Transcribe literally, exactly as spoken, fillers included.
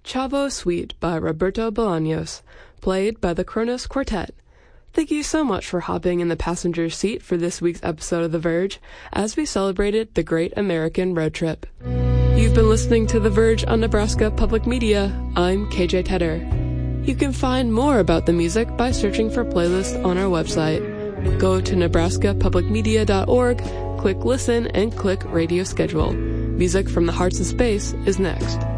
Chavo Suite by Roberto Bolaños, played by the Kronos Quartet. Thank you so much for hopping in the passenger seat for this week's episode of The Verge as we celebrated the Great American Road Trip. You've been listening to The Verge on Nebraska Public Media. I'm K J Tedder. You can find more about the music by searching for playlists on our website. Go to nebraska public media dot org, click Listen, and click Radio Schedule. Music from the Hearts of Space is next.